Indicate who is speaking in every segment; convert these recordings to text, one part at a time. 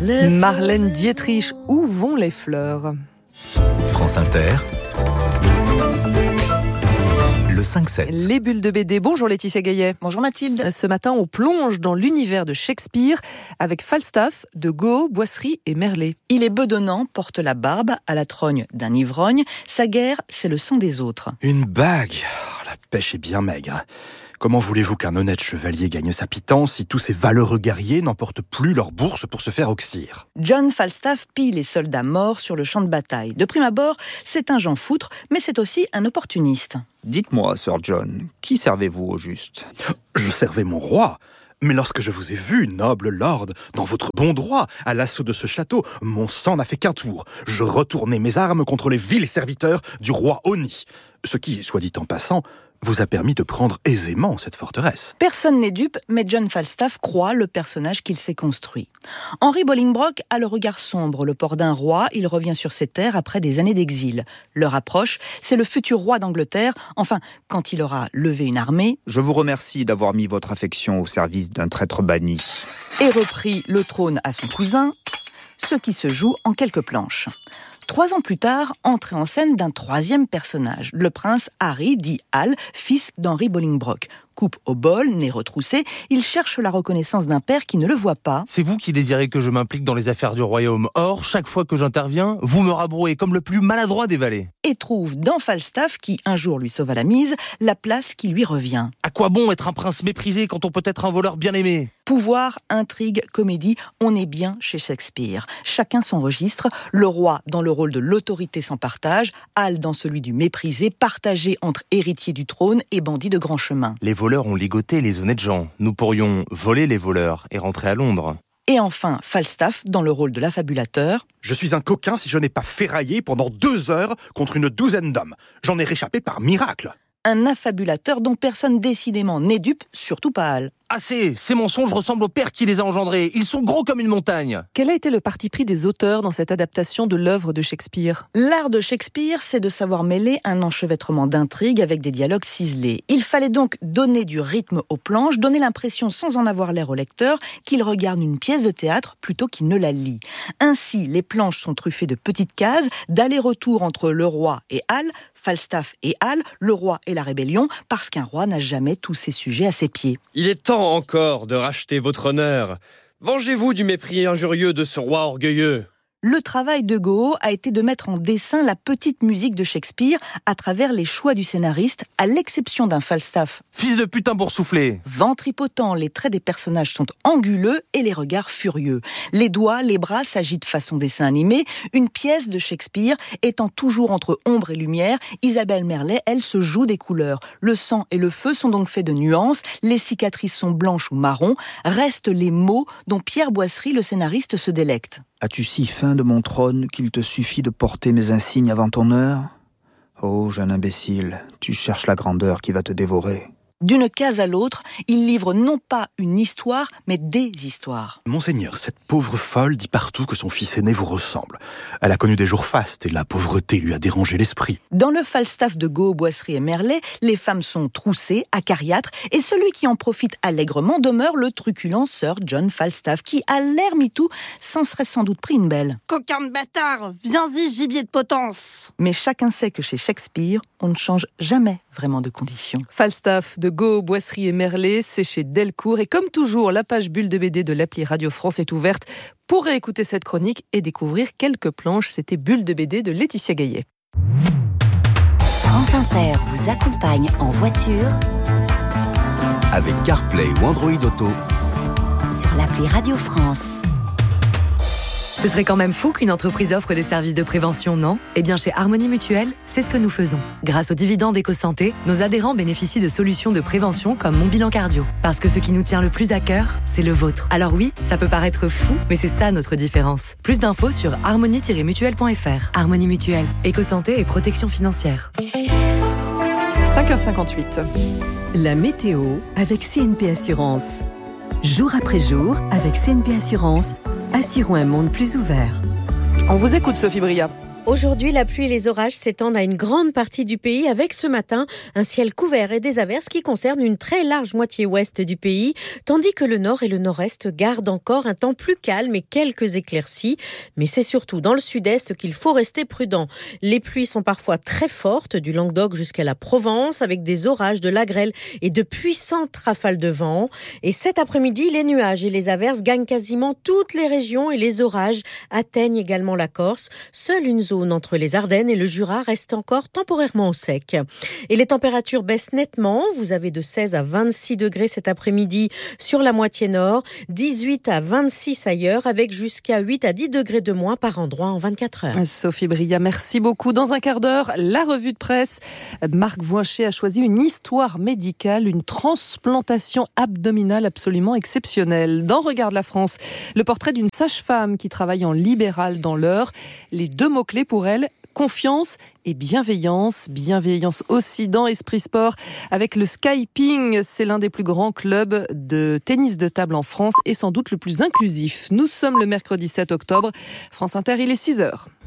Speaker 1: Marlène Dietrich, où vont les fleurs ?
Speaker 2: France Inter, le 5-7.
Speaker 1: Les bulles de BD. Bonjour Laetitia Gaillet.
Speaker 3: Bonjour Mathilde.
Speaker 1: Ce matin, on plonge dans l'univers de Shakespeare avec Falstaff, de Gaulle, Boisserie et Merlet.
Speaker 3: Il est bedonnant, porte la barbe, à la trogne d'un ivrogne. Sa guerre, c'est le sang des autres.
Speaker 4: Une bague. La pêche est bien maigre. Comment voulez-vous qu'un honnête chevalier gagne sa pitance si tous ces valeureux guerriers n'emportent plus leur bourse pour se faire oxyre ?
Speaker 3: John Falstaff pille les soldats morts sur le champ de bataille. De prime abord, c'est un Jean Foutre, mais c'est aussi un opportuniste.
Speaker 5: Dites-moi, Sir John, qui servez-vous au juste ?
Speaker 4: Je servais mon roi. Mais lorsque je vous ai vu, noble lord, dans votre bon droit, à l'assaut de ce château, mon sang n'a fait qu'un tour. Je retournai mes armes contre les vils serviteurs du roi Oni. Ce qui, soit dit en passant, vous a permis de prendre aisément cette forteresse.
Speaker 3: Personne n'est dupe, mais John Falstaff croit le personnage qu'il s'est construit. Henry Bolingbroke a le regard sombre, le port d'un roi, il revient sur ses terres après des années d'exil. L'heure approche, c'est le futur roi d'Angleterre, enfin, quand il aura levé une armée.
Speaker 5: Je vous remercie d'avoir mis votre affection au service d'un traître banni.
Speaker 3: Et repris le trône à son cousin, ce qui se joue en quelques planches. 3 ans plus tard, entrée en scène d'un troisième personnage, le prince Harry, dit Hal, fils d'Henry Bolingbroke. Coupe au bol, nez retroussé, il cherche la reconnaissance d'un père qui ne le voit pas.
Speaker 6: C'est vous qui désirez que je m'implique dans les affaires du royaume. Or, chaque fois que j'interviens, vous me rabrouez comme le plus maladroit des valets.
Speaker 3: Et trouve dans Falstaff, qui un jour lui sauva la mise, la place qui lui revient.
Speaker 6: À quoi bon être un prince méprisé quand on peut être un voleur bien aimé ?
Speaker 3: Pouvoir, intrigue, comédie, on est bien chez Shakespeare. Chacun son registre, le roi dans le rôle de l'autorité sans partage, Hal dans celui du méprisé, partagé entre héritier du trône et bandit de grand chemin.
Speaker 6: Les voleurs ont ligoté les honnêtes gens. Nous pourrions voler les voleurs et rentrer à Londres.
Speaker 3: Et enfin, Falstaff dans le rôle de l'affabulateur.
Speaker 4: Je suis un coquin si je n'ai pas ferraillé pendant 2 heures contre une douzaine d'hommes. J'en ai réchappé par miracle.
Speaker 3: Un affabulateur dont personne décidément n'est dupe, surtout pas Hal.
Speaker 6: Assez, ces mensonges ressemblent au père qui les a engendrés. Ils sont gros comme une montagne.
Speaker 1: Quel a été le parti pris des auteurs dans cette adaptation de l'œuvre de Shakespeare ?
Speaker 3: L'art de Shakespeare, c'est de savoir mêler un enchevêtrement d'intrigues avec des dialogues ciselés. Il fallait donc donner du rythme aux planches, donner l'impression, sans en avoir l'air au lecteur, qu'il regarde une pièce de théâtre plutôt qu'il ne la lit. Ainsi, les planches sont truffées de petites cases, d'aller-retour entre le roi et Hal, Falstaff et Hal, le roi et la rébellion, parce qu'un roi n'a jamais tous ses sujets à ses pieds.
Speaker 7: Il est temps encore de racheter votre honneur. Vengez-vous du mépris injurieux de ce roi orgueilleux.
Speaker 3: Le travail de Gaulle a été de mettre en dessin la petite musique de Shakespeare à travers les choix du scénariste, à l'exception d'un Falstaff.
Speaker 6: Fils de putain boursouflé.
Speaker 3: Ventripotent, les traits des personnages sont anguleux et les regards furieux. Les doigts, les bras s'agitent façon dessin animé. Une pièce de Shakespeare étant toujours entre ombre et lumière, Isabelle Merlet, elle, se joue des couleurs. Le sang et le feu sont donc faits de nuances, les cicatrices sont blanches ou marron. Restent les mots dont Pierre Boisserie, le scénariste, se délecte.
Speaker 5: As-tu si faim de mon trône qu'il te suffit de porter mes insignes avant ton heure ? Oh, jeune imbécile, tu cherches la grandeur qui va te dévorer.
Speaker 3: D'une case à l'autre, il livre non pas une histoire, mais des histoires.
Speaker 4: Monseigneur, cette pauvre folle dit partout que son fils aîné vous ressemble. Elle a connu des jours fastes et la pauvreté lui a dérangé l'esprit.
Speaker 3: Dans le Falstaff de Gaulle, Boisserie et Merlet, les femmes sont troussées, acariâtres, et celui qui en profite allègrement demeure le truculent Sir John Falstaff, qui, à l'air MeToo, s'en serait sans doute pris une belle.
Speaker 8: Coquin de bâtard, viens-y, gibier de potence.
Speaker 3: Mais chacun sait que chez Shakespeare, on ne change jamais vraiment de condition.
Speaker 1: Falstaff de Gaulle, Boisserie et Merlet, c'est chez Delcourt. Et comme toujours, la page bulle de BD de l'appli Radio France est ouverte pour réécouter cette chronique et découvrir quelques planches. C'était Bulle de BD de Laetitia Gaillet.
Speaker 9: France Inter vous accompagne en voiture
Speaker 2: Avec CarPlay ou Android Auto.
Speaker 9: sur l'appli Radio France.
Speaker 10: Ce serait quand même fou qu'une entreprise offre des services de prévention, non ? Eh bien, chez Harmonie Mutuelle, c'est ce que nous faisons. Grâce aux dividendes EcoSanté, nos adhérents bénéficient de solutions de prévention comme Mon Bilan Cardio. Parce que ce qui nous tient le plus à cœur, c'est le vôtre. Alors oui, ça peut paraître fou, mais c'est ça notre différence. Plus d'infos sur harmonie-mutuelle.fr. Harmonie Mutuelle, EcoSanté et protection financière.
Speaker 1: 5h58.
Speaker 11: La météo avec CNP Assurance. Jour après jour, avec CNP Assurance, assurons un monde plus ouvert.
Speaker 1: On vous écoute, Sophie Bria.
Speaker 12: Aujourd'hui, la pluie et les orages s'étendent à une grande partie du pays avec ce matin un ciel couvert et des averses qui concernent une très large moitié ouest du pays, tandis que le nord et le nord-est gardent encore un temps plus calme et quelques éclaircies. Mais c'est surtout dans le sud-est qu'il faut rester prudent. Les pluies sont parfois très fortes, du Languedoc jusqu'à la Provence, avec des orages, de la grêle et de puissantes rafales de vent. Et cet après-midi, les nuages et les averses gagnent quasiment toutes les régions et les orages atteignent également la Corse. Seule une zone entre les Ardennes et le Jura reste encore temporairement au sec. Et les températures baissent nettement. Vous avez de 16 à 26 degrés cet après-midi sur la moitié nord, 18 à 26 ailleurs, avec jusqu'à 8 à 10 degrés de moins par endroit en 24 heures.
Speaker 1: Sophie Bria, merci beaucoup. Dans un quart d'heure, la revue de presse. Marc Voinchet a choisi une histoire médicale, une transplantation abdominale absolument exceptionnelle. Dans Regarde la France, le portrait d'une sage-femme qui travaille en libéral dans l'Eure. Les deux mots-clés pour elle, confiance et bienveillance. Bienveillance aussi dans Esprit Sport avec le Skyping. C'est l'un des plus grands clubs de tennis de table en France et sans doute le plus inclusif. Nous sommes le mercredi 7 octobre. France Inter, il est 6h.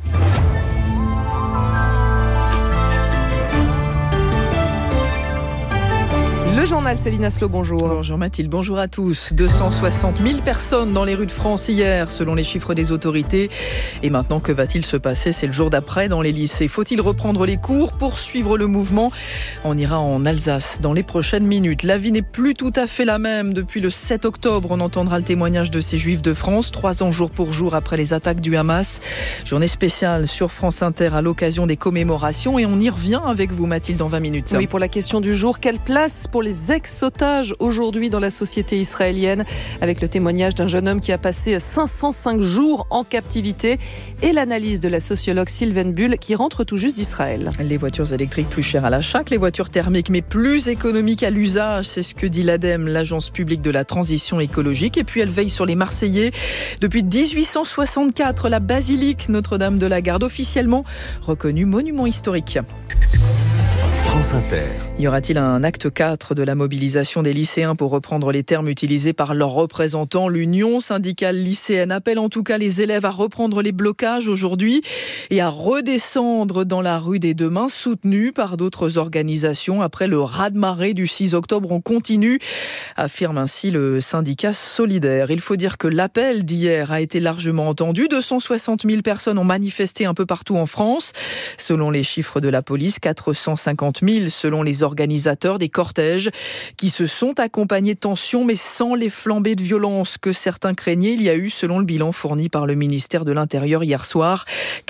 Speaker 1: Le journal Céline Aslo, bonjour.
Speaker 13: Bonjour Mathilde, bonjour à tous. 260 000 personnes dans les rues de France hier, selon les chiffres des autorités. Et maintenant, que va-t-il se passer? C'est le jour d'après dans les lycées. Faut-il reprendre les cours, poursuivre le mouvement? On ira en Alsace dans les prochaines minutes. La vie n'est plus tout à fait la même. Depuis le 7 octobre, on entendra le témoignage de ces Juifs de France, 3 ans jour pour jour après les attaques du Hamas. Journée spéciale sur France Inter à l'occasion des commémorations. Et on y revient avec vous Mathilde dans 20 minutes.
Speaker 1: Oui, pour la question du jour, quelle place pour les ex-otages aujourd'hui dans la société israélienne, avec le témoignage d'un jeune homme qui a passé 505 jours en captivité et l'analyse de la sociologue Sylvaine Bull qui rentre tout juste d'Israël.
Speaker 13: Les voitures électriques plus chères à l'achat que les voitures thermiques, mais plus économiques à l'usage, c'est ce que dit l'ADEME, l'agence publique de la transition écologique. Et puis elle veille sur les Marseillais. Depuis 1864, la basilique Notre-Dame de la Garde, officiellement reconnue monument historique.
Speaker 2: France Inter.
Speaker 13: Y aura-t-il un acte 4 de la mobilisation des lycéens pour reprendre les termes utilisés par leurs représentants? L'Union syndicale lycéenne appelle en tout cas les élèves à reprendre les blocages aujourd'hui et à redescendre dans la rue dès demain, soutenus par d'autres organisations. Après le raz-de-marée du 6 octobre, on continue, affirme ainsi le syndicat Solidaire. Il faut dire que l'appel d'hier a été largement entendu. 260 000 personnes ont manifesté un peu partout en France. Selon les chiffres de la police, 450 000 selon les organisateurs des cortèges qui se sont accompagnés de tensions mais sans les flambées de violence que certains craignaient. Il y a eu, selon le bilan fourni par le ministère de l'Intérieur hier soir,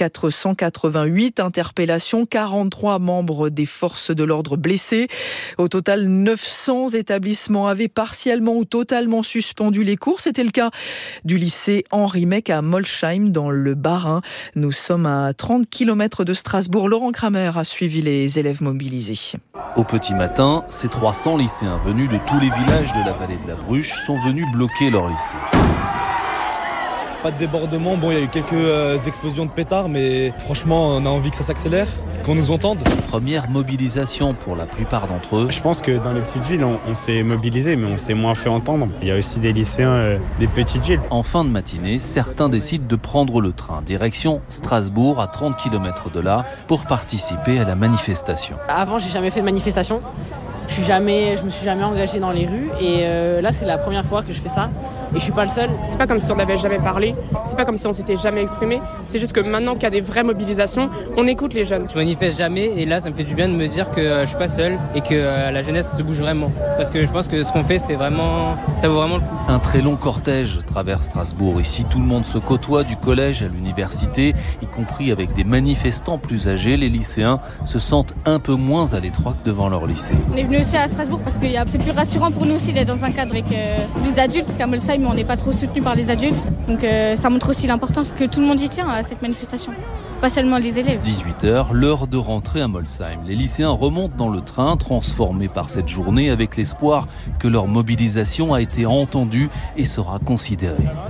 Speaker 13: 488 interpellations, 43 membres des forces de l'ordre blessés. Au total, 900 établissements avaient partiellement ou totalement suspendu les cours. C'était le cas du lycée Henri Mec à Molsheim dans le Bas-Rhin. Nous sommes à 30 km de Strasbourg. Laurent Kramer a suivi les élèves mobilisés.
Speaker 14: Au petit matin, ces 300 lycéens venus de tous les villages de la vallée de la Bruche sont venus bloquer leur lycée.
Speaker 15: Pas de débordement, bon il y a eu quelques explosions de pétards, mais franchement on a envie que ça s'accélère, qu'on nous entende.
Speaker 14: Première mobilisation pour la plupart d'entre eux.
Speaker 16: Je pense que dans les petites villes on s'est mobilisé, mais on s'est moins fait entendre. Il y a aussi des lycéens des petites villes.
Speaker 14: En fin de matinée, certains décident de prendre le train, direction Strasbourg, à 30 km de là, pour participer à la manifestation.
Speaker 17: Avant j'ai jamais fait de manifestation. Je me suis jamais engagée dans les rues et là c'est la première fois que je fais ça et je suis pas le seul.
Speaker 18: C'est pas comme si on n'avait jamais parlé, c'est pas comme si on s'était jamais exprimé, c'est juste que maintenant qu'il y a des vraies mobilisations, on écoute les jeunes.
Speaker 19: Je manifeste jamais et là ça me fait du bien de me dire que je suis pas seul et que la jeunesse se bouge vraiment parce que je pense que ce qu'on fait ça vaut vraiment le coup.
Speaker 14: Un très long cortège traverse Strasbourg. Ici tout le monde se côtoie du collège à l'université, y compris avec des manifestants plus âgés. Les lycéens se sentent un peu moins à l'étroit que devant leur lycée.
Speaker 20: On est venu aussi à Strasbourg parce que c'est plus rassurant pour nous aussi d'être dans un cadre avec plus d'adultes, parce qu'à Molsheim on n'est pas trop soutenu par les adultes, donc ça montre aussi l'importance que tout le monde y tient à cette manifestation, pas seulement les élèves.
Speaker 14: 18h, l'heure de rentrer à Molsheim. Les lycéens remontent dans le train, transformés par cette journée, avec l'espoir que leur mobilisation a été entendue et sera considérée.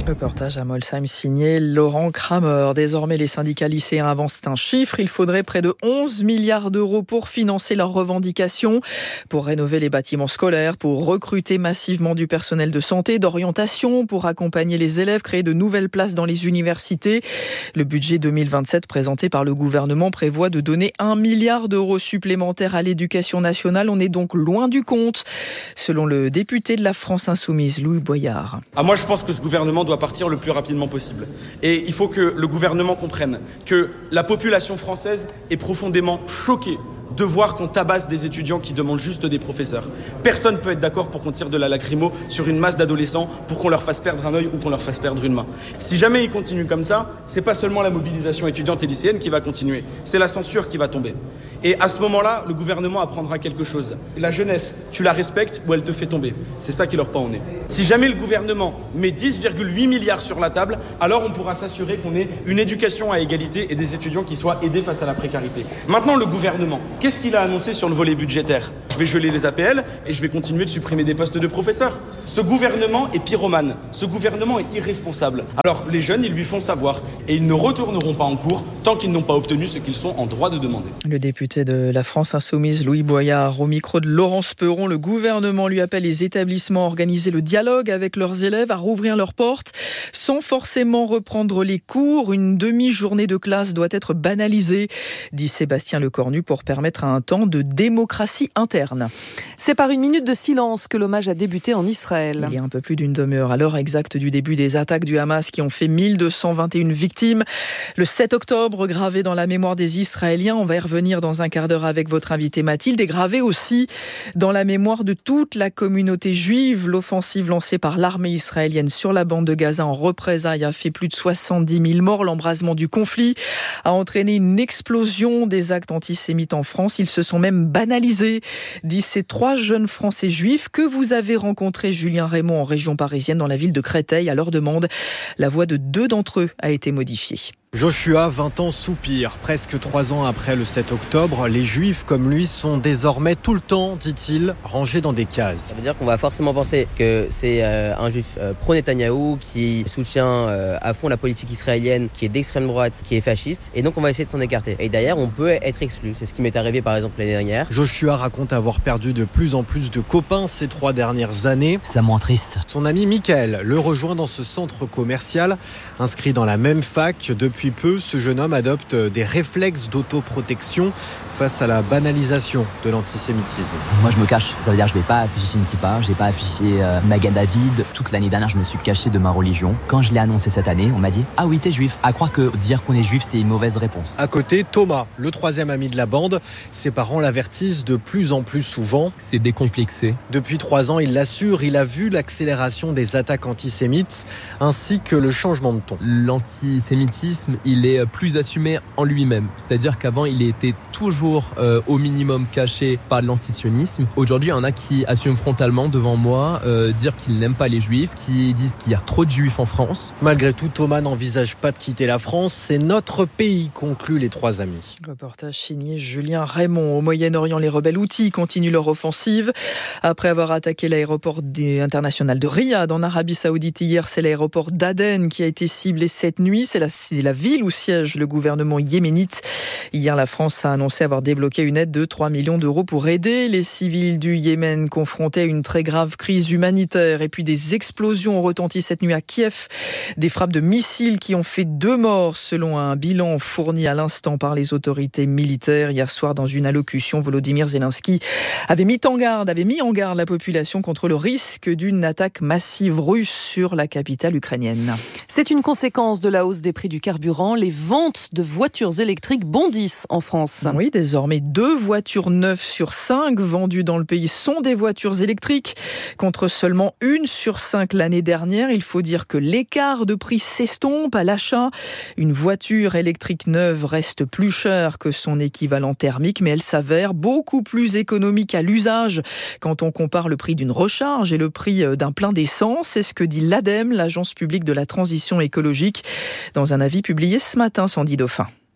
Speaker 13: Reportage à Molsheim signé Laurent Kramer. Désormais, les syndicats lycéens avancent un chiffre. Il faudrait près de 11 milliards d'euros pour financer leurs revendications, pour rénover les bâtiments scolaires, pour recruter massivement du personnel de santé, d'orientation, pour accompagner les élèves, créer de nouvelles places dans les universités. Le budget 2027 présenté par le gouvernement prévoit de donner 1 milliard d'euros supplémentaires à l'éducation nationale. On est donc loin du compte, selon le député de la France Insoumise, Louis Boyard.
Speaker 21: Moi, je pense que ce gouvernement doit partir le plus rapidement possible. Et il faut que le gouvernement comprenne que la population française est profondément choquée de voir qu'on tabasse des étudiants qui demandent juste des professeurs. Personne ne peut être d'accord pour qu'on tire de la lacrymo sur une masse d'adolescents pour qu'on leur fasse perdre un œil ou qu'on leur fasse perdre une main. Si jamais ils continuent comme ça, c'est pas seulement la mobilisation étudiante et lycéenne qui va continuer, c'est la censure qui va tomber. Et à ce moment-là, le gouvernement apprendra quelque chose. La jeunesse, tu la respectes ou elle te fait tomber. C'est ça qui leur pend au nez. Si jamais le gouvernement met 10,8 milliards sur la table, alors on pourra s'assurer qu'on ait une éducation à égalité et des étudiants qui soient aidés face à la précarité. Maintenant, le gouvernement, qu'est-ce qu'il a annoncé sur le volet budgétaire ? Je vais geler les APL et je vais continuer de supprimer des postes de professeurs. Ce gouvernement est pyromane. Ce gouvernement est irresponsable. Alors les jeunes, ils lui font savoir et ils ne retourneront pas en cours tant qu'ils n'ont pas obtenu ce qu'ils sont en droit de demander.
Speaker 13: Le député de la France Insoumise, Louis Boyard, au micro de Laurence Perron. Le gouvernement lui appelle les établissements à organiser le dialogue avec leurs élèves, à rouvrir leurs portes, sans forcément reprendre les cours. Une demi-journée de classe doit être banalisée, dit Sébastien Lecornu, pour permettre un temps de démocratie interne.
Speaker 1: C'est par une minute de silence que l'hommage a débuté en Israël.
Speaker 13: Il y a un peu plus d'une demi-heure, à l'heure exacte du début des attaques du Hamas qui ont fait 1221 victimes. Le 7 octobre, gravé dans la mémoire des Israéliens, on va y revenir dans un quart d'heure avec votre invitée Mathilde, et gravé aussi dans la mémoire de toute la communauté juive. L'offensive lancée par l'armée israélienne sur la bande de Gaza en représailles a fait plus de 70 000 morts. L'embrasement du conflit a entraîné une explosion des actes antisémites en France. Ils se sont même banalisés, disent ces 3 jeunes Français juifs que vous avez rencontrés, Julien Raymond, en région parisienne, dans la ville de Créteil. À leur demande, la voix de 2 d'entre eux a été modifiée.
Speaker 22: Joshua, 20 ans, soupire. Presque 3 ans après le 7 octobre, les Juifs comme lui sont désormais tout le temps, dit-il, rangés dans des cases.
Speaker 23: Ça veut dire qu'on va forcément penser que c'est un Juif pro-Netanyahou qui soutient à fond la politique israélienne, qui est d'extrême droite, qui est fasciste, et donc on va essayer de s'en écarter. Et derrière, on peut être exclu. C'est ce qui m'est arrivé par exemple l'année dernière.
Speaker 22: Joshua raconte avoir perdu de plus en plus de copains ces 3 dernières années.
Speaker 24: Ça me rend triste.
Speaker 22: Son ami Michael le rejoint dans ce centre commercial, inscrit dans la même fac. Depuis peu, ce jeune homme adopte des réflexes d'autoprotection face à la banalisation de l'antisémitisme.
Speaker 24: Moi je me cache, ça veut dire je vais pas afficher une kippa, je vais pas afficher Magen David. Toute l'année dernière je me suis caché de ma religion. Quand je l'ai annoncé cette année, on m'a dit « Ah oui, t'es juif ». À croire que dire qu'on est juif c'est une mauvaise réponse.
Speaker 22: À côté, Thomas, le 3e ami de la bande. Ses parents l'avertissent de plus en plus souvent.
Speaker 24: C'est décomplexé.
Speaker 22: Depuis 3 ans, il l'assure, il a vu l'accélération des attaques antisémites ainsi que le changement de ton.
Speaker 24: L'antisémitisme, il est plus assumé en lui-même. C'est-à-dire qu'avant, il était toujours au minimum caché par l'antisionisme. Aujourd'hui, il y en a qui assument frontalement devant moi dire qu'ils n'aiment pas les juifs, qui disent qu'il y a trop de juifs en France.
Speaker 22: Malgré tout, Thomas n'envisage pas de quitter la France. C'est notre pays, concluent les 3 amis.
Speaker 13: Reportage signé Julien Raymond. Au Moyen-Orient, les rebelles Houthis continuent leur offensive. Après avoir attaqué l'aéroport international de Riyad en Arabie Saoudite hier, c'est l'aéroport d'Aden qui a été ciblé cette nuit. C'est la ville où siège le gouvernement yéménite. Hier, la France a annoncé avoir débloqué une aide de 3 millions d'euros pour aider les civils du Yémen confrontés à une très grave crise humanitaire. Et puis des explosions ont retenti cette nuit à Kiev. Des frappes de missiles qui ont fait 2 morts selon un bilan fourni à l'instant par les autorités militaires. Hier soir, dans une allocution, Volodymyr Zelensky avait mis en garde la population contre le risque d'une attaque massive russe sur la capitale ukrainienne.
Speaker 1: C'est une conséquence de la hausse des prix du carburant. Les ventes de voitures électriques bondissent en France.
Speaker 13: Oui, désormais 2 voitures neuves sur 5 vendues dans le pays sont des voitures électriques, contre seulement 1 sur 5 l'année dernière. Il faut dire que l'écart de prix s'estompe à l'achat. Une voiture électrique neuve reste plus chère que son équivalent thermique, mais elle s'avère beaucoup plus économique à l'usage quand on compare le prix d'une recharge et le prix d'un plein d'essence. C'est ce que dit l'ADEME, l'Agence publique de la transition écologique, dans un avis publié ce matin, Sandy Dauphin.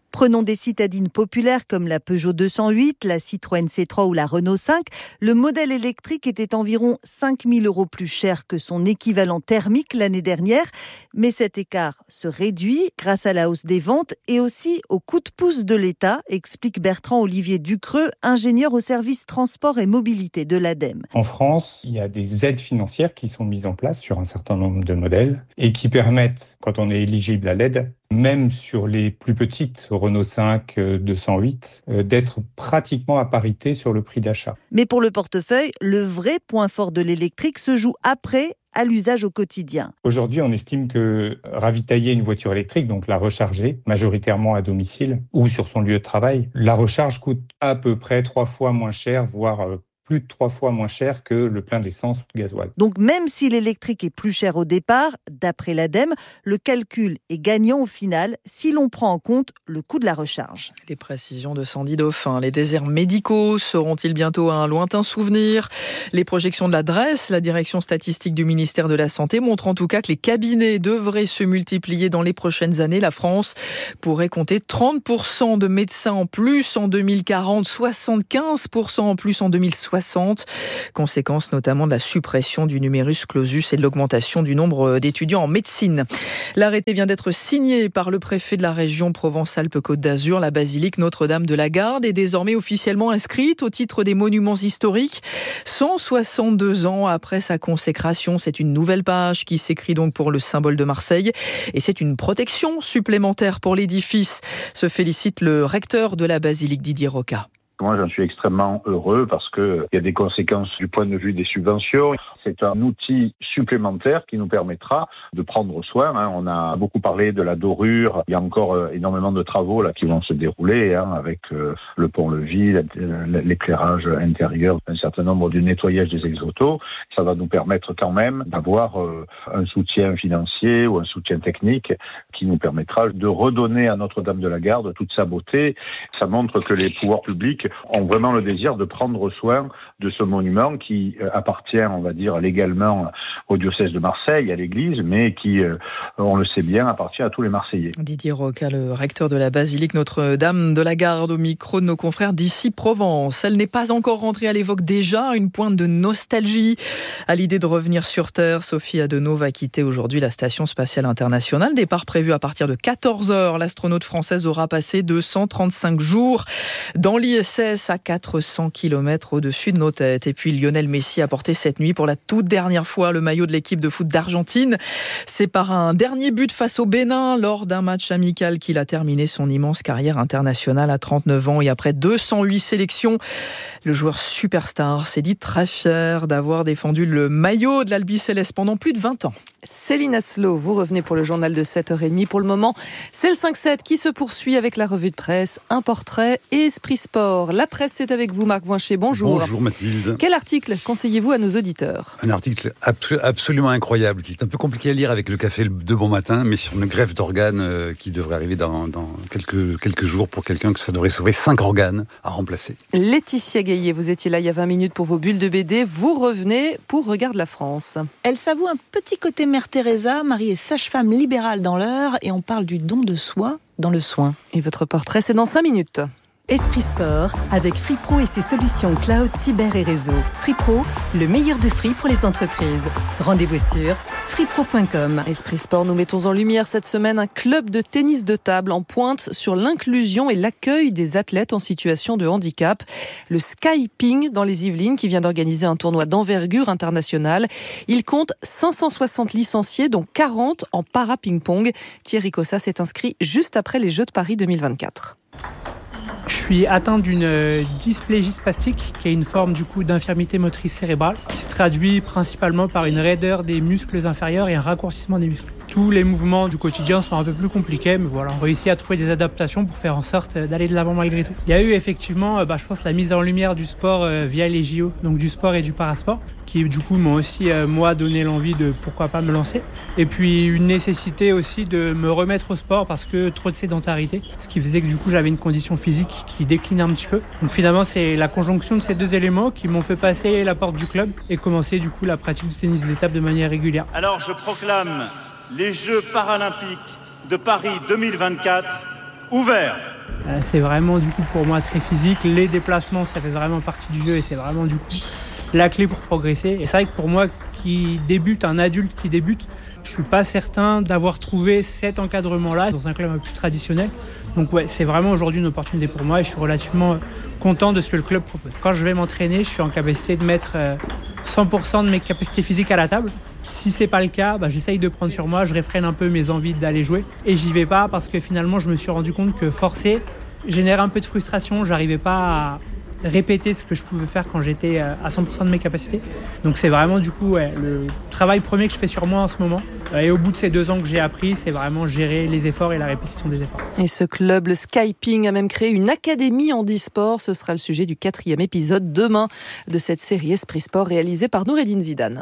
Speaker 4: Prenons des citadines populaires comme la Peugeot 208, la Citroën C3 ou la Renault 5. Le modèle électrique était environ 5 000 € plus cher que son équivalent thermique l'année dernière. Mais cet écart se réduit grâce à la hausse des ventes et aussi au coup de pouce de l'État, explique Bertrand-Olivier Ducreux, ingénieur au service transport et mobilité de l'ADEME.
Speaker 5: En France, il y a des aides financières qui sont mises en place sur un certain nombre de modèles et qui permettent, quand on est éligible à l'aide, même sur les plus petites Renault 5 208, d'être pratiquement à parité sur le prix d'achat.
Speaker 4: Mais pour le portefeuille, le vrai point fort de l'électrique se joue après, à l'usage au quotidien.
Speaker 5: Aujourd'hui, on estime que ravitailler une voiture électrique, donc la recharger, majoritairement à domicile ou sur son lieu de travail, la recharge coûte à peu près 3 fois moins cher, voire plus de 3 fois moins cher que le plein d'essence ou de gasoil.
Speaker 4: Donc même si l'électrique est plus cher au départ, d'après l'ADEME, le calcul est gagnant au final si l'on prend en compte le coût de la recharge.
Speaker 13: Les précisions de Sandy Dauphin. Les déserts médicaux seront-ils bientôt un lointain souvenir ? Les projections de la DREES, la direction statistique du ministère de la Santé, montrent en tout cas que les cabinets devraient se multiplier dans les prochaines années. La France pourrait compter 30% de médecins en plus en 2040, 75% en plus en 2060. Conséquence notamment de la suppression du numerus clausus et de l'augmentation du nombre d'étudiants en médecine. L'arrêté vient d'être signé par le préfet de la région Provence-Alpes-Côte d'Azur. La basilique Notre-Dame de la Garde est désormais officiellement inscrite au titre des monuments historiques. 162 ans après sa consécration, c'est une nouvelle page qui s'écrit donc pour le symbole de Marseille. Et c'est une protection supplémentaire pour l'édifice, se félicite le recteur de la basilique, Didier Roca.
Speaker 6: Moi, j'en suis extrêmement heureux parce qu'il y a des conséquences du point de vue des subventions. C'est un outil supplémentaire qui nous permettra de prendre soin. On a beaucoup parlé de la dorure. Il y a encore énormément de travaux là qui vont se dérouler avec le pont-levis, l'éclairage intérieur, un certain nombre du nettoyage des ex-voto. Ça va nous permettre quand même d'avoir un soutien financier ou un soutien technique qui nous permettra de redonner à Notre-Dame de la Garde toute sa beauté. Ça montre que les pouvoirs publics ont vraiment le désir de prendre soin de ce monument qui appartient, on va dire, légalement au diocèse de Marseille, à l'église, mais qui, on le sait bien, appartient à tous les Marseillais.
Speaker 13: Didier Roca, le recteur de la basilique Notre-Dame de la Garde, au micro de nos confrères d'ici Provence. Elle n'est pas encore rentrée, elle évoque déjà une pointe de nostalgie. À l'idée de revenir sur Terre, Sophie Adenau va quitter aujourd'hui la Station Spatiale Internationale. Départ prévu à partir de 14h. L'astronaute française aura passé 235 jours dans l'ISS à 400 km au-dessus de nos têtes. Et puis Lionel Messi a porté cette nuit pour la toute dernière fois le maillot de l'équipe de foot d'Argentine. C'est par un dernier but face au Bénin lors d'un match amical qu'il a terminé son immense carrière internationale à 39 ans et après 208 sélections. Le joueur superstar s'est dit très fier d'avoir défendu le maillot de l'Albi Céleste pendant plus de 20 ans.
Speaker 1: Céline Asselot, vous revenez pour le journal de 7h30. Pour le moment, c'est le 5-7 qui se poursuit avec la revue de presse, un portrait et Esprit Sport. La presse, c'est avec vous, Marc Voincher. Bonjour.
Speaker 7: Bonjour Mathilde.
Speaker 1: Quel article conseillez-vous à nos auditeurs ?
Speaker 7: Un article absolument incroyable, qui est un peu compliqué à lire avec le café de bon matin, mais sur une greffe d'organes qui devrait arriver dans quelques jours pour quelqu'un que ça devrait sauver 5 organes à remplacer.
Speaker 1: Laetitia Gaillet, vous étiez là il y a 20 minutes pour vos bulles de BD. Vous revenez pour Regarde la France.
Speaker 3: Elle s'avoue un petit côté Mère Teresa. Marie est sage-femme libérale dans l'heure et on parle du don de soi dans le soin.
Speaker 1: Et votre portrait, c'est dans 5 minutes.
Speaker 11: Esprit Sport, avec FreePro et ses solutions cloud, cyber et réseau. FreePro, le meilleur de Free pour les entreprises. Rendez-vous sur freepro.com.
Speaker 1: Esprit Sport, nous mettons en lumière cette semaine un club de tennis de table en pointe sur l'inclusion et l'accueil des athlètes en situation de handicap. Le Skyping dans les Yvelines qui vient d'organiser un tournoi d'envergure internationale. Il compte 560 licenciés, dont 40 en para-ping-pong. Thierry Cossa s'est inscrit juste après les Jeux de Paris 2024.
Speaker 25: Je suis atteint d'une dysplégie spastique, qui est une forme d'infirmité motrice cérébrale, qui se traduit principalement par une raideur des muscles inférieurs et un raccourcissement des muscles. Tous les mouvements du quotidien sont un peu plus compliqués, mais voilà, on réussit à trouver des adaptations pour faire en sorte d'aller de l'avant malgré tout. Il y a eu effectivement, je pense, la mise en lumière du sport via les JO, donc du sport et du parasport, qui m'ont aussi, moi, donné l'envie de pourquoi pas me lancer. Et puis une nécessité aussi de me remettre au sport parce que trop de sédentarité, ce qui faisait que j'avais une condition physique qui décline un petit peu. Donc finalement, c'est la conjonction de ces deux éléments qui m'ont fait passer la porte du club et commencer la pratique du tennis de table de manière régulière.
Speaker 26: Alors je proclame les Jeux paralympiques de Paris 2024
Speaker 2: ouvert.
Speaker 25: C'est vraiment du coup pour moi très physique. Les déplacements, ça fait vraiment partie du jeu et c'est vraiment du coup la clé pour progresser. Et c'est vrai que pour moi un adulte qui débute, je suis pas certain d'avoir trouvé cet encadrement-là dans un club un peu plus traditionnel. Donc ouais, c'est vraiment aujourd'hui une opportunité pour moi et je suis relativement content de ce que le club propose. Quand je vais m'entraîner, je suis en capacité de mettre 100% de mes capacités physiques à la table. Si c'est pas le cas, j'essaye de prendre sur moi, je réfrène un peu mes envies d'aller jouer et j'y vais pas parce que finalement je me suis rendu compte que forcer génère un peu de frustration, j'arrivais pas à répéter ce que je pouvais faire quand j'étais à 100% de mes capacités. Donc c'est vraiment du coup le travail premier que je fais sur moi en ce moment. Et au bout de ces 2 ans que j'ai appris, c'est vraiment gérer les efforts et la répétition des efforts.
Speaker 1: Et ce club, le Skyping, a même créé une académie handisport. Ce sera le sujet du 4e épisode demain de cette série Esprit Sport réalisée par Noureddine Zidane.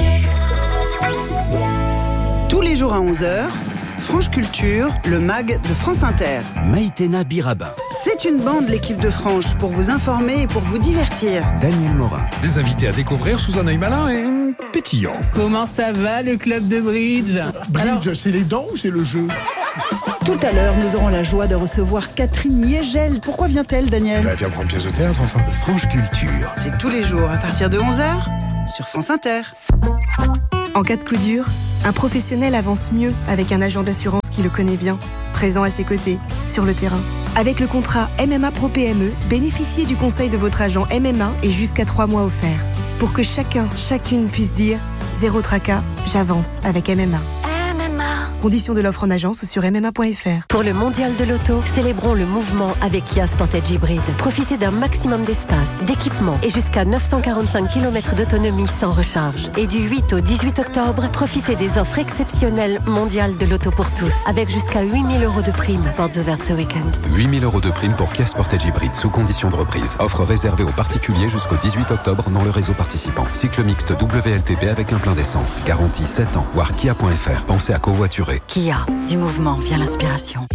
Speaker 8: Tous les jours à 11h, Franche Culture, le MAG de France Inter.
Speaker 9: Maïtena Birabin.
Speaker 8: C'est une bande, l'équipe de Franche, pour vous informer et pour vous divertir.
Speaker 9: Daniel Morin.
Speaker 10: Des invités à découvrir sous un œil malin et pétillant.
Speaker 12: Comment ça va le club de bridge ?
Speaker 10: Bridge, c'est les dents ou c'est le jeu ?
Speaker 8: Tout à l'heure, nous aurons la joie de recevoir Catherine Niegel. Pourquoi vient-elle, Daniel ?
Speaker 10: Elle vient prendre une pièce de théâtre, enfin.
Speaker 9: Franche Culture.
Speaker 8: C'est tous les jours à partir de 11h sur France Inter.
Speaker 26: En cas de coup dur, un professionnel avance mieux avec un agent d'assurance qui le connaît bien, présent à ses côtés, sur le terrain. Avec le contrat MMA Pro PME, bénéficiez du conseil de votre agent MMA et jusqu'à 3 mois offerts. Pour que chacune puisse dire « Zéro tracas, j'avance avec MMA ». Conditions de l'offre en agence sur mma.fr.
Speaker 27: Pour le mondial de l'auto, célébrons le mouvement avec Kia Sportage Hybrid. Profitez d'un maximum d'espace, d'équipement et jusqu'à 945 km d'autonomie sans recharge. Et du 8 au 18 octobre, profitez des offres exceptionnelles mondiales de l'auto pour tous, avec jusqu'à 8 000 € de prime. Portes ouvertes ce week-end.
Speaker 28: 8 000 € de prime pour Kia Sportage Hybrid sous condition de reprise. Offre réservée aux particuliers jusqu'au 18 octobre dans le réseau participant. Cycle mixte WLTP avec un plein d'essence. Garantie 7 ans. Voir kia.fr. Pensez à covoiturer.
Speaker 27: Kia, du mouvement vient l'inspiration.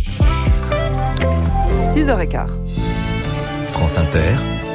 Speaker 1: 6h15.
Speaker 9: France Inter.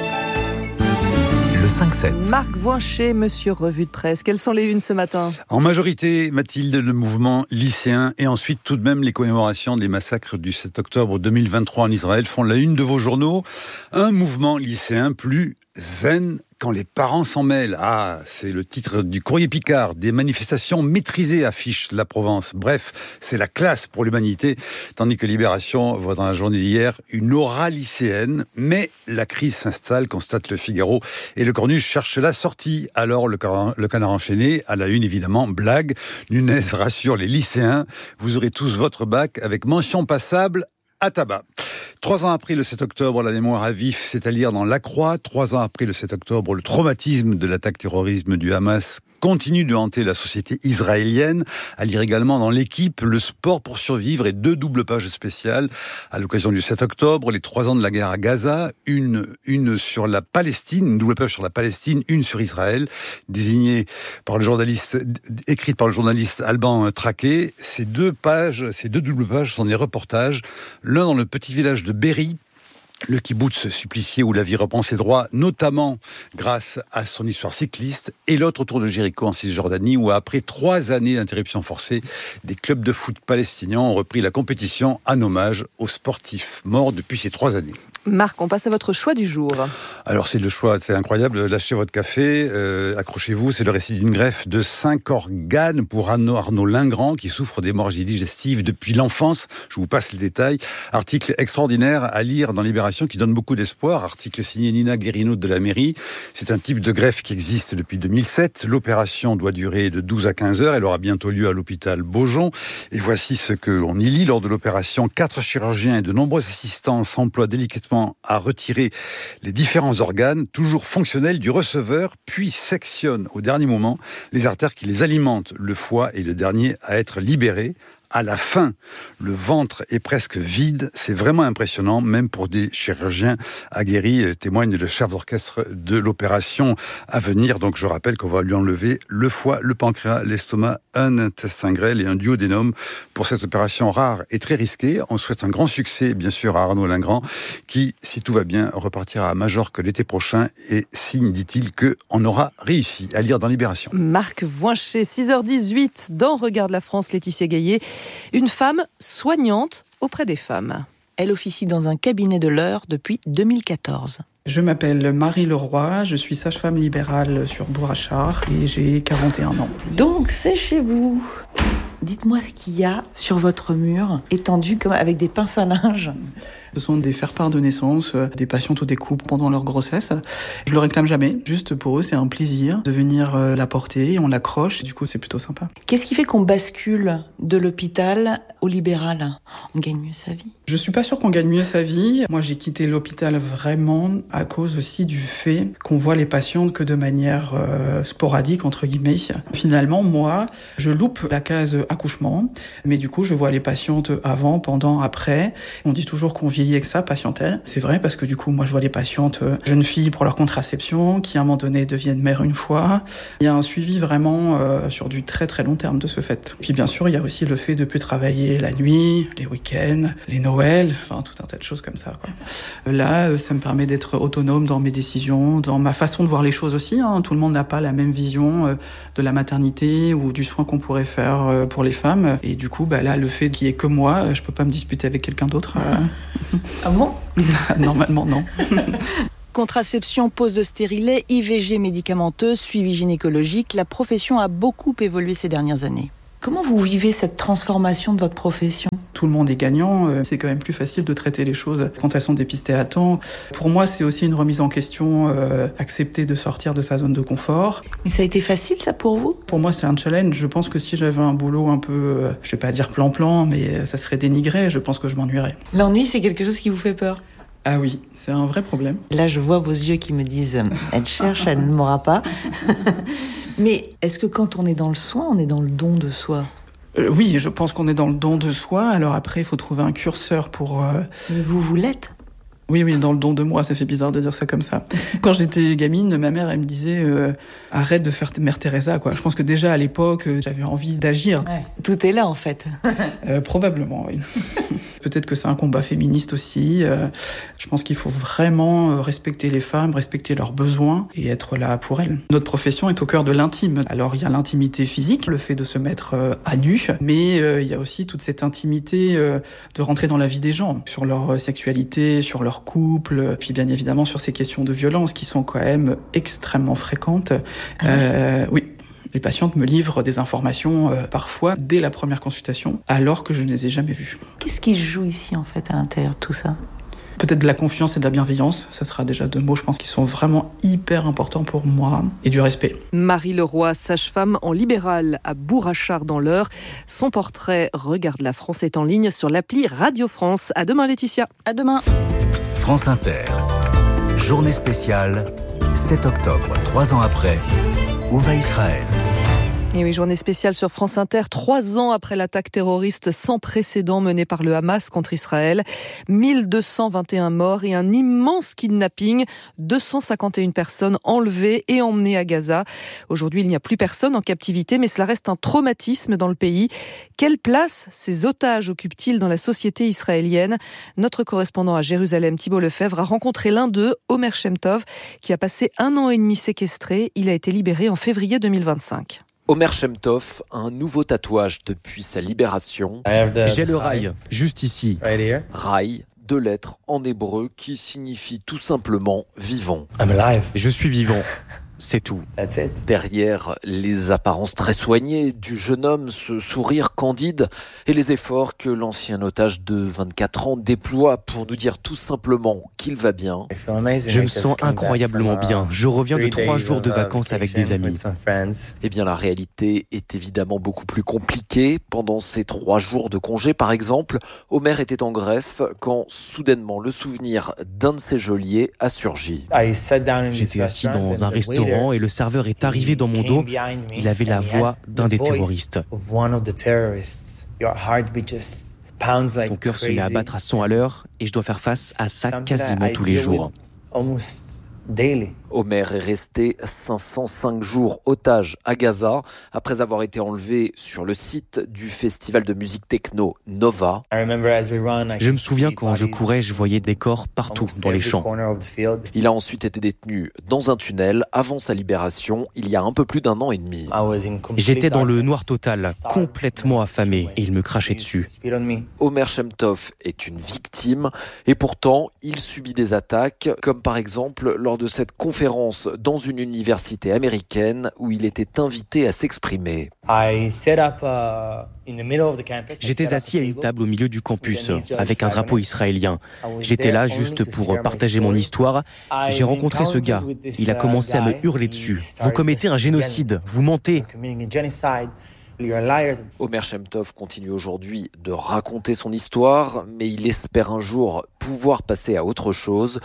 Speaker 9: Le 5-7.
Speaker 1: Marc Voincher, monsieur Revue de Presse. Quelles sont les unes ce matin ?
Speaker 7: En majorité, Mathilde, le mouvement lycéen et ensuite tout de même les commémorations des massacres du 7 octobre 2023 en Israël font la une de vos journaux. Un mouvement lycéen plus zen quand les parents s'en mêlent. Ah, c'est le titre du Courrier Picard. Des manifestations maîtrisées affiche la Provence. Bref, c'est la classe pour l'humanité. Tandis que Libération voit dans la journée d'hier une aura lycéenne. Mais la crise s'installe, constate le Figaro. Et le Cornu cherche la sortie. Alors, le Canard enchaîné, à la une évidemment, blague. Nunez rassure les lycéens. Vous aurez tous votre bac avec mention passable à tabac. 3 ans après le 7 octobre, la mémoire à vif, c'est à lire dans La Croix. 3 ans après le 7 octobre, le traumatisme de l'attaque terroriste du Hamas continue de hanter la société israélienne. À lire également dans L'Équipe, le sport pour survivre et 2 doubles pages spéciales à l'occasion du 7 octobre, les 3 ans de la guerre à Gaza, une sur la Palestine, une double page sur la Palestine, une sur Israël, écrite par le journaliste Alban Traquet. Ces 2 doubles pages sont des reportages, l'un dans le petit village de Berry, le kibboutz supplicié où la vie reprend ses droits, notamment grâce à son histoire cycliste, et l'autre autour de Jéricho en Cisjordanie, où après 3 années d'interruption forcée, des clubs de foot palestiniens ont repris la compétition en hommage aux sportifs morts depuis ces 3 années.
Speaker 1: Marc, on passe à votre choix du jour.
Speaker 7: Alors c'est le choix, c'est incroyable, lâchez votre café, accrochez-vous, c'est le récit d'une greffe de 5 organes pour Arnaud Lingrand, qui souffre d'hémorragie digestive depuis l'enfance. Je vous passe les détails. Article extraordinaire à lire dans Libération qui donne beaucoup d'espoir. Article signé Nina Guérinaud de la mairie. C'est un type de greffe qui existe depuis 2007. L'opération doit durer de 12 à 15 heures. Elle aura bientôt lieu à l'hôpital Beaujon. Et voici ce que l'on y lit. Lors de l'opération, 4 chirurgiens et de nombreux assistants s'emploient délicatement à retirer les différents organes, toujours fonctionnels, du receveur, puis sectionnent au dernier moment les artères qui les alimentent. Le foie est le dernier à être libéré. À la fin, le ventre est presque vide. C'est vraiment impressionnant, même pour des chirurgiens aguerris, témoigne le chef d'orchestre de l'opération à venir. Donc je rappelle qu'on va lui enlever le foie, le pancréas, l'estomac, un intestin grêle et un duodénum pour cette opération rare et très risquée. On souhaite un grand succès, bien sûr, à Arnaud Lingrand, qui, si tout va bien, repartira à Majorque l'été prochain et signe, dit-il, qu'on aura réussi. À lire dans Libération.
Speaker 1: Marc Voincher, 6h18, dans Regarde la France, Laetitia Gaillet. Une femme soignante auprès des femmes.
Speaker 3: Elle officie dans un cabinet de l'Eure depuis 2014.
Speaker 2: Je m'appelle Marie Leroy, je suis sage-femme libérale sur Bourrachard et j'ai 41 ans.
Speaker 3: Donc c'est chez vous. Dites-moi ce qu'il y a sur votre mur, étendu comme avec des pinces à linge.
Speaker 2: Ce sont des faire-part de naissance, des patientes ou des couples pendant leur grossesse. Je le réclame jamais, juste pour eux c'est un plaisir de venir la porter, on l'accroche, du coup c'est plutôt sympa.
Speaker 3: Qu'est-ce qui fait qu'on bascule de l'hôpital au libéral ? On gagne mieux sa vie ?
Speaker 2: Je suis pas sûre qu'on gagne mieux sa vie. Moi j'ai quitté l'hôpital vraiment à cause aussi du fait qu'on voit les patientes que de manière sporadique entre guillemets. Finalement moi je loupe la case accouchement, mais du coup je vois les patientes avant, pendant, après. On dit toujours qu'on vieillit avec sa patientèle. C'est vrai parce que du coup moi je vois les patientes jeunes filles pour leur contraception qui à un moment donné deviennent mères une fois. Il y a un suivi vraiment sur du très très long terme de ce fait. Puis bien sûr il y a aussi le fait de plus travailler la nuit, les week-ends, les Noëls, enfin tout un tas de choses comme ça, quoi. Là ça me permet d'être autonome dans mes décisions, dans ma façon de voir les choses aussi, hein. Tout le monde n'a pas la même vision de la maternité ou du soin qu'on pourrait faire pour les femmes. Et du coup, là, le fait qu'il y ait que moi, je peux pas me disputer avec quelqu'un d'autre.
Speaker 3: Ah bon ?
Speaker 2: Normalement, non.
Speaker 3: Contraception, pose de stérilet, IVG médicamenteuse, suivi gynécologique, la profession a beaucoup évolué ces dernières années. Comment vous vivez cette transformation de votre profession ?
Speaker 2: Tout le monde est gagnant, c'est quand même plus facile de traiter les choses quand elles sont dépistées à temps. Pour moi, c'est aussi une remise en question, accepter de sortir de sa zone de confort.
Speaker 3: Mais ça a été facile, ça, pour vous ?
Speaker 2: Pour moi, c'est un challenge. Je pense que si j'avais un boulot un peu, je vais pas dire plan-plan, mais ça serait dénigré, je pense que je m'ennuierais.
Speaker 3: L'ennui, c'est quelque chose qui vous fait peur ?
Speaker 2: Ah oui, c'est un vrai problème.
Speaker 3: Là, je vois vos yeux qui me disent « elle cherche, elle ne m'aura pas ». Mais est-ce que quand on est dans le soin, on est dans le don de soi ?
Speaker 2: Oui, je pense qu'on est dans le don de soi. Alors après, il faut trouver un curseur pour...
Speaker 3: Mais vous l'êtes ?
Speaker 2: Oui, dans le don de moi, ça fait bizarre de dire ça comme ça. Quand j'étais gamine, ma mère, elle me disait arrête de faire Mère Teresa, quoi. Je pense que déjà à l'époque, j'avais envie d'agir.
Speaker 3: Ouais. Tout est là, en fait.
Speaker 2: Probablement, oui. Peut-être que c'est un combat féministe aussi. Je pense qu'il faut vraiment respecter les femmes, respecter leurs besoins et être là pour elles. Notre profession est au cœur de l'intime. Alors, il y a l'intimité physique, le fait de se mettre à nu, mais il y a aussi toute cette intimité de rentrer dans la vie des gens, sur leur sexualité, sur leur couple, puis bien évidemment sur ces questions de violence qui sont quand même extrêmement fréquentes. Oui. Les patientes me livrent des informations parfois dès la première consultation, alors que je ne les ai jamais vues.
Speaker 3: Qu'est-ce qui se joue ici, en fait, à l'intérieur de tout ça ?
Speaker 2: Peut-être de la confiance et de la bienveillance. Ça sera déjà deux mots, je pense, qui sont vraiment hyper importants pour moi. Et du respect.
Speaker 1: Marie Leroy, sage-femme en libéral à Bourrachard dans l'Eure. Son portrait Regarde la France est en ligne sur l'appli Radio France. À demain, Laetitia.
Speaker 3: À demain.
Speaker 9: France Inter. Journée spéciale, 7 octobre, 3 ans après. Où va Israël ?
Speaker 1: Et oui, journée spéciale sur France Inter, 3 ans après l'attaque terroriste sans précédent menée par le Hamas contre Israël. 1221 morts et un immense kidnapping. 251 personnes enlevées et emmenées à Gaza. Aujourd'hui, il n'y a plus personne en captivité, mais cela reste un traumatisme dans le pays. Quelle place ces otages occupent-ils dans la société israélienne ? Notre correspondant à Jérusalem, Thibault Lefebvre, a rencontré l'un d'eux, Omer Shemtov, qui a passé 1 an et demi séquestré. Il a été libéré en février 2025.
Speaker 14: Omer Shemtov, un nouveau tatouage depuis sa libération.
Speaker 22: J'ai le rail, juste ici.
Speaker 14: Rail, 2 lettres en hébreu qui signifient tout simplement vivant.
Speaker 22: Je suis vivant. C'est tout.
Speaker 14: Derrière les apparences très soignées du jeune homme, ce sourire candide et les efforts que l'ancien otage de 24 ans déploie pour nous dire tout simplement qu'il va bien.
Speaker 22: Je me sens incroyablement bien. Je reviens de 3 jours de vacances avec des amis.
Speaker 14: Eh bien, la réalité est évidemment beaucoup plus compliquée. Pendant ces 3 jours de congé, par exemple, Omer était en Grèce quand soudainement le souvenir d'un de ses geôliers a surgi.
Speaker 22: J'étais assis dans un restaurant et le serveur est arrivé dans mon dos. Il avait la voix d'un des terroristes. Ton cœur se met à battre à 100 à l'heure et je dois faire face à ça quasiment tous les jours.
Speaker 14: Omer est resté 505 jours otage à Gaza après avoir été enlevé sur le site du festival de musique techno Nova.
Speaker 15: Je me souviens quand je courais, je voyais des corps partout dans les champs.
Speaker 14: Il a ensuite été détenu dans un tunnel avant sa libération il y a un peu plus d'1 an et demi.
Speaker 15: J'étais dans le noir total, complètement affamé et il me crachait dessus.
Speaker 14: Omer Shemtov est une victime et pourtant il subit des attaques comme par exemple lors de cette conférence dans une université américaine où il était invité à s'exprimer.
Speaker 15: J'étais assis à une table au milieu du campus avec un drapeau israélien. J'étais là juste pour partager mon histoire. J'ai rencontré ce gars. Il a commencé à me hurler dessus. Vous commettez un génocide, vous mentez.
Speaker 14: Omer Shemtov continue aujourd'hui de raconter son histoire, mais il espère un jour pouvoir passer à autre chose.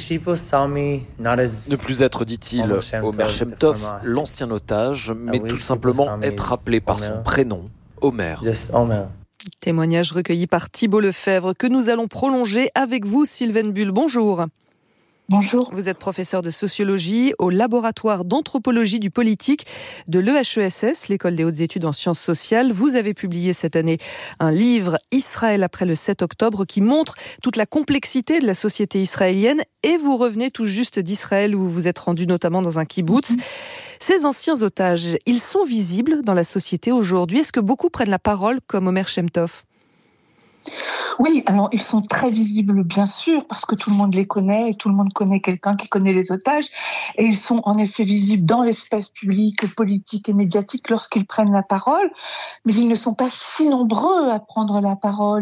Speaker 14: Ne plus être, dit-il, Omer Shemtov, l'ancien otage, mais tout simplement être appelé par son prénom, Omer.
Speaker 1: Témoignage recueilli par Thibault Lefebvre que nous allons prolonger avec vous, Sylvaine Bull. Bonjour.
Speaker 16: Bonjour.
Speaker 1: Vous êtes professeur de sociologie au laboratoire d'anthropologie du politique de l'EHESS, l'école des hautes études en sciences sociales. Vous avez publié cette année un livre, Israël après le 7 octobre, qui montre toute la complexité de la société israélienne. Et vous revenez tout juste d'Israël, où vous vous êtes rendu notamment dans un kibboutz. Ces anciens otages, ils sont visibles dans la société aujourd'hui. Est-ce que beaucoup prennent la parole, comme Omer Shemtov ?
Speaker 16: Oui, alors ils sont très visibles, bien sûr, parce que tout le monde les connaît et tout le monde connaît quelqu'un qui connaît les otages. Et ils sont en effet visibles dans l'espace public, politique et médiatique lorsqu'ils prennent la parole. Mais ils ne sont pas si nombreux à prendre la parole.